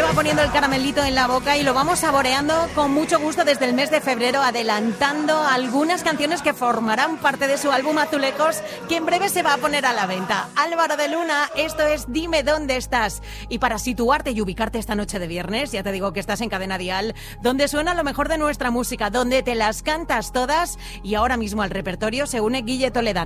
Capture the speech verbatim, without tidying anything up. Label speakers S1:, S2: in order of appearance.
S1: va poniendo el caramelito en la boca y lo vamos saboreando con mucho gusto desde el mes de febrero, adelantando algunas canciones que formarán parte de su álbum Azulecos, que en breve se va a poner a la venta. Álvaro de Luna, esto es Dime Dónde Estás. Y para situarte y ubicarte esta noche de viernes, ya te digo que estás en Cadena Dial, donde suena lo mejor de nuestra música, donde te las cantas todas, y ahora mismo al repertorio se une Guille Toledano.